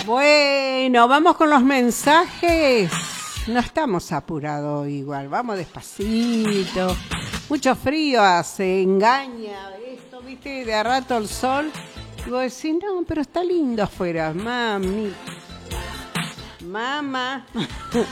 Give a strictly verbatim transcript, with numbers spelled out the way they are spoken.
Bueno, vamos con los mensajes. No estamos apurados igual, vamos despacito. Mucho frío hace, engaña esto, viste, de a rato el sol. Y vos decís, no, pero está lindo afuera, mami. Mamá.